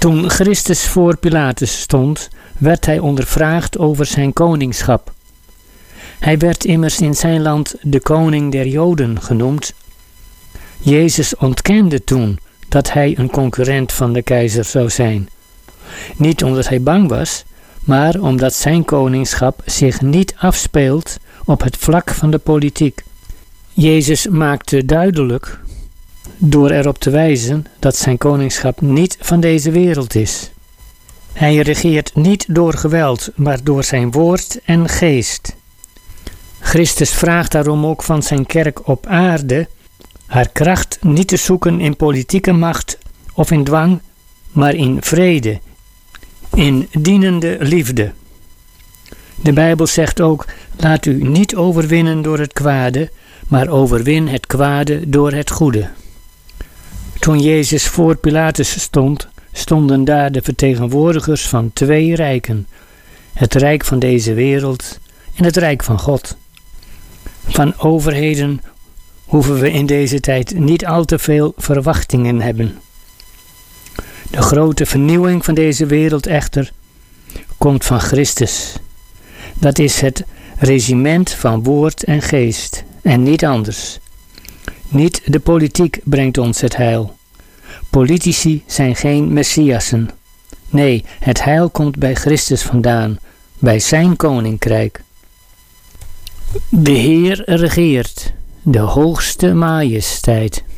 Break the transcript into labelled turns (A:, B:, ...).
A: Toen Christus voor Pilatus stond, werd hij ondervraagd over zijn koningschap. Hij werd immers in zijn land de koning der Joden genoemd. Jezus ontkende toen dat hij een concurrent van de keizer zou zijn. Niet omdat hij bang was, maar omdat zijn koningschap zich niet afspeelt op het vlak van de politiek. Jezus maakte duidelijk, door erop te wijzen, dat zijn koningschap niet van deze wereld is. Hij regeert niet door geweld, maar door zijn woord en geest. Christus vraagt daarom ook van zijn kerk op aarde haar kracht niet te zoeken in politieke macht of in dwang, maar in vrede, in dienende liefde. De Bijbel zegt ook, laat u niet overwinnen door het kwade, maar overwin het kwade door het goede. Toen Jezus voor Pilatus stond, stonden daar de vertegenwoordigers van twee rijken, het rijk van deze wereld en het rijk van God. Van overheden hoeven we in deze tijd niet al te veel verwachtingen hebben. De grote vernieuwing van deze wereld echter komt van Christus. Dat is het regiment van woord en geest en niet anders. Niet de politiek brengt ons het heil. Politici zijn geen messiassen. Nee, het heil komt bij Christus vandaan, bij zijn koninkrijk. De Heer regeert, de hoogste majesteit.